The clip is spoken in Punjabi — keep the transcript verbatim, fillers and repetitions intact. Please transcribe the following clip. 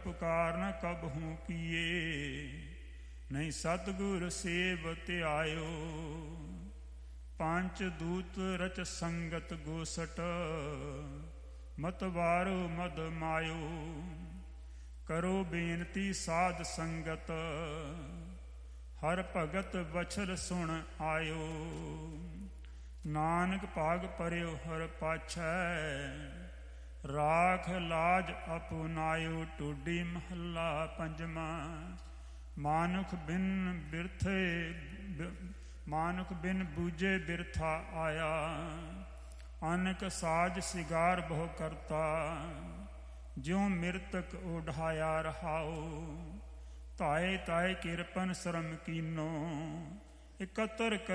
ਪੁਕਾਰ ਨ ਕਬਹੂ ਕੀਏ, ਨਹੀਂ ਸਤਿਗੁਰ ਸੇਵ ਧਿਆਇਓ। ਪੰਚ ਦੂਤ ਰਚ ਸੰਗਤ ਗੋਸਟ, ਮਤਵਾਰੋ ਮਦ ਮਾਇਓ। ਕਰੋ ਬੇਨਤੀ ਸਾਧ ਸੰਗਤ, ਹਰ ਭਗਤ ਬਛਰ ਸੁਣ ਆਇਓ। ਨਾਨਕ ਭਾਗ ਪਰਿਓ ਹਰ ਪਾਛੈ, ਰਾਖ ਲਾਜ ਅਪੁਨਾਇਓ। ਟੋਡੀ ਮਹੱਲਾ ਪੰਜਵਾਂ। ਮਾਨੁਖ ਬਿਨ ਬਿਰਥੇ ਮਾਨੁਖ ਬਿਨ ਬੂਝੇ ਬਿਰਥਾ ਆਇਆ, ਅਨਕ ਸਾਜ ਸਿਗਾਰ ਬਹੁ ਕਰਤਾ। ਜਿਉ ਮਿਰਤਕ ਉਡਾਇਆ ਰਹਾਓ, ਧਾਏ ਧਾਏ ਕਿਰਪਨ ਸ਼ਰਮ ਕੀਨੋ। ਇਕੱਤਰ